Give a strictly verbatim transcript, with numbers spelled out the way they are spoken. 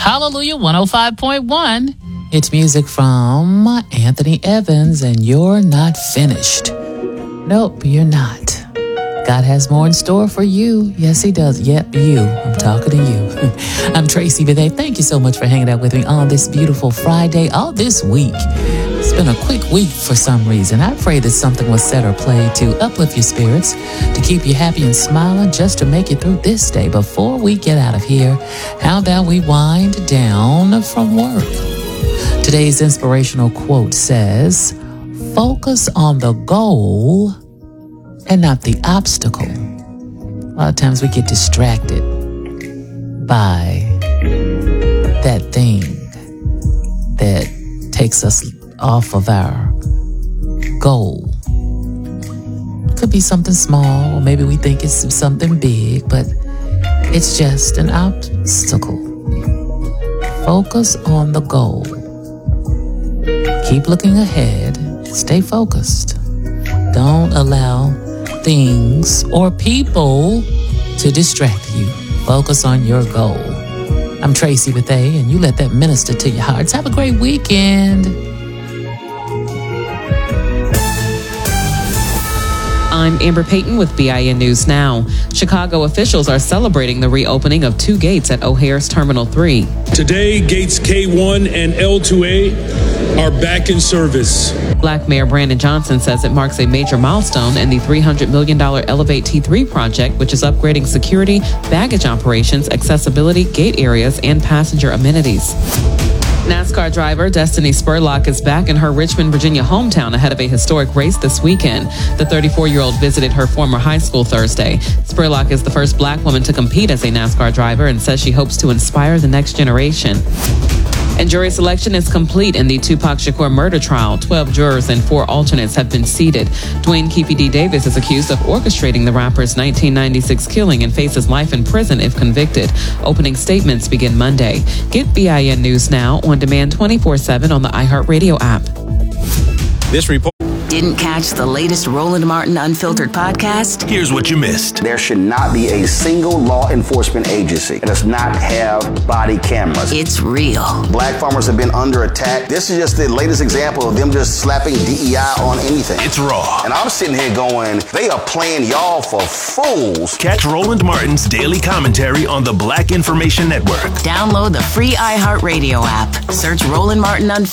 Hallelujah one oh five point one. It's music from Anthony Evans, and You're Not Finished. Nope, you're not. God has more in store for you. Yes, he does. Yep, you. I'm talking to you. I'm Tracy Bethea. Thank you so much for hanging out with me on this beautiful Friday, all this week. It's been a quick week for some reason. I pray that something was said or played to uplift your spirits, to keep you happy and smiling, just to make it through this day. Before we get out of here, how about we wind down from work? Today's inspirational quote says, focus on the goal and not the obstacle. A lot of times we get distracted by that thing that takes us off of our goal. Could be something small, or maybe we think it's something big, but it's just an obstacle. Focus on the goal. Keep looking ahead. Stay focused. Don't allow things or people to distract you. Focus on your goal. I'm Tracy Bethea, and you let that minister to your hearts. Have a great weekend. I'm Amber Payton with B I N News Now. Chicago officials are celebrating the reopening of two gates at O'Hare's Terminal three. Today, gates K one and L two A are back in service. Black Mayor Brandon Johnson says it marks a major milestone in the three hundred million dollars Elevate T three project, which is upgrading security, baggage operations, accessibility, gate areas, and passenger amenities. NASCAR driver Destiny Spurlock is back in her Richmond, Virginia hometown ahead of a historic race this weekend. The thirty-four-year-old visited her former high school Thursday. Spurlock is the first black woman to compete as a NASCAR driver and says she hopes to inspire the next generation. And jury selection is complete in the Tupac Shakur murder trial. Twelve jurors and four alternates have been seated. Dwayne Keefe D. Davis is accused of orchestrating the rapper's nineteen ninety-six killing and faces life in prison if convicted. Opening statements begin Monday. Get B I N News Now on demand twenty-four seven on the iHeartRadio app. This report. Didn't catch the latest Roland Martin Unfiltered podcast? Here's what you missed. There should not be a single law enforcement agency that does not have body cameras. It's real. Black farmers have been under attack. This is just the latest example of them just slapping D E I on anything. It's raw. And I'm sitting here going, they are playing y'all for fools. Catch Roland Martin's daily commentary on the Black Information Network. Download the free iHeartRadio app. Search Roland Martin Unfiltered